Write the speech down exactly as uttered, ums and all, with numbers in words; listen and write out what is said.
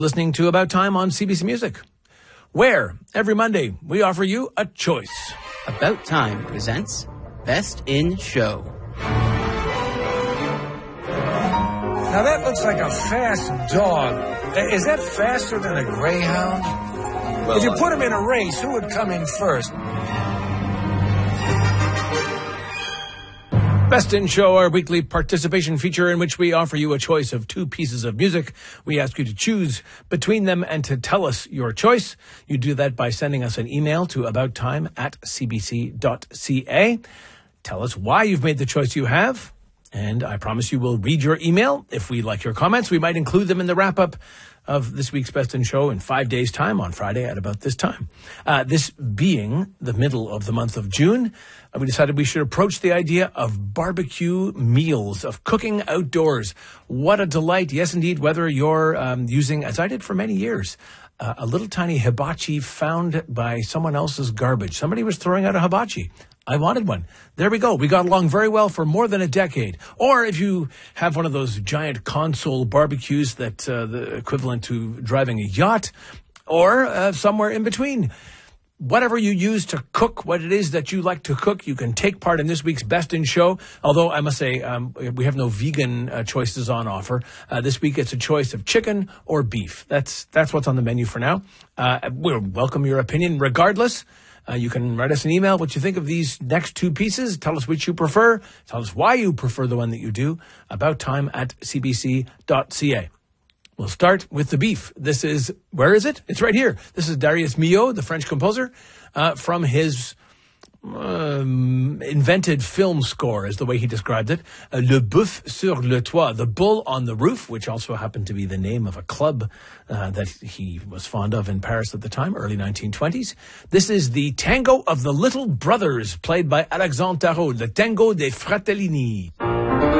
Listening to About Time on C B C Music, where every Monday we offer you a choice. About Time presents Best in Show. Now that looks like a fast dog. Is that faster than a greyhound? Well, if you put him in a race, who would come in first? Best in Show, our weekly participation feature in which we offer you a choice of two pieces of music. We ask you to choose between them and to tell us your choice. You do that by sending us an email to abouttime at c b c dot c a. Tell us why you've made the choice you have, and I promise you we'll read your email. If we like your comments, we might include them in the wrap-up of this week's Best in Show in five days' time on Friday at about this time. Uh, this being the middle of the month of June, uh, we decided we should approach the idea of barbecue meals, of cooking outdoors. What a delight. Yes, indeed, whether you're um, using, as I did for many years, uh, a little tiny hibachi found by someone else's garbage. Somebody was throwing out a hibachi. I wanted one. There we go. We got along very well for more than a decade. Or if you have one of those giant console barbecues that uh, the equivalent to driving a yacht, or uh, somewhere in between. Whatever you use to cook what it is that you like to cook, you can take part in this week's Best in Show. Although I must say, um, we have no vegan uh, choices on offer. Uh, this week it's a choice of chicken or beef. That's that's what's on the menu for now. Uh, we'll welcome your opinion regardless. Uh, you can write us an email what you think of these next two pieces. Tell us which you prefer. Tell us why you prefer the one that you do. About time at c b c dot c a. We'll start with the beef. This is, where is it? It's right here. This is Darius Milhaud, the French composer, uh, from his um, invented film score, is the way he described it. Uh, Le Bœuf sur le Toit, the bull on the roof, which also happened to be the name of a club uh, that he was fond of in Paris at the time, early nineteen twenties. This is the Tango of the Little Brothers, played by Alexandre Tarot, the Tango dei Fratellini.